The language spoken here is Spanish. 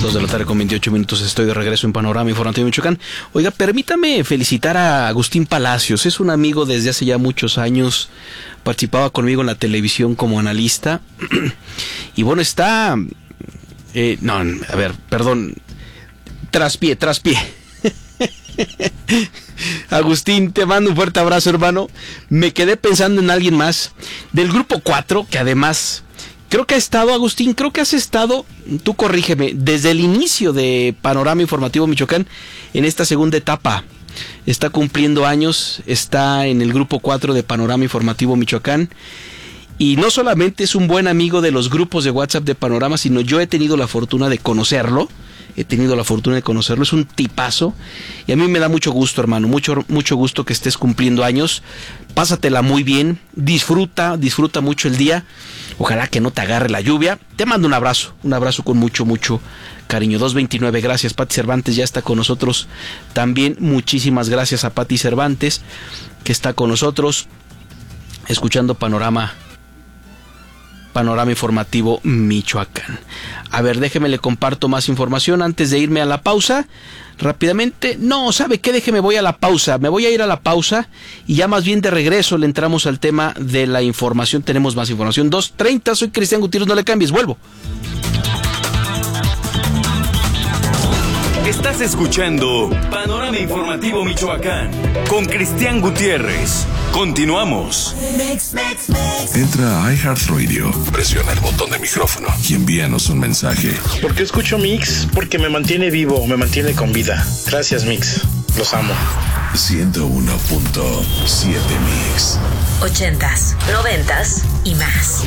2:28 p.m. Estoy de regreso en Panorama Informativo Michoacán. Oiga, permítame felicitar a Agustín Palacios. Es un amigo desde hace ya muchos años. Participaba conmigo en la televisión como analista. Y bueno, está... Traspié. Agustín, te mando un fuerte abrazo, hermano. Me quedé pensando en alguien más del Grupo 4, que además... Creo que has estado, tú corrígeme, desde el inicio de Panorama Informativo Michoacán en esta segunda etapa. Está cumpliendo años, está en el Grupo 4 de Panorama Informativo Michoacán. Y no solamente es un buen amigo de los grupos de WhatsApp de Panorama, sino yo he tenido la fortuna de conocerlo. Es un tipazo. Y a mí me da mucho gusto, hermano. Mucho gusto que estés cumpliendo años. Pásatela muy bien. Disfruta mucho el día. Ojalá que no te agarre la lluvia. Te mando un abrazo con mucho cariño. 2:29, gracias. Pati Cervantes ya está con nosotros también. Muchísimas gracias a Pati Cervantes, que está con nosotros, escuchando Panorama Informativo Michoacán. A ver, déjeme le comparto más información antes de irme a la pausa. Rápidamente. No, ¿sabe qué? Déjeme, voy a la pausa. Me voy a ir a la pausa y ya más bien de regreso le entramos al tema de la información. Tenemos más información. 2:30, soy Cristian Gutiérrez, no le cambies, vuelvo. Estás escuchando Panorama Informativo Michoacán con Cristian Gutiérrez. Continuamos. Entra a iHeartRadio, presiona el botón de micrófono y envíanos un mensaje. ¿Por qué escucho Mix? Porque me mantiene vivo, me mantiene con vida. Gracias, Mix. Los amo. 101.7 Mix. 80s, 90s y más.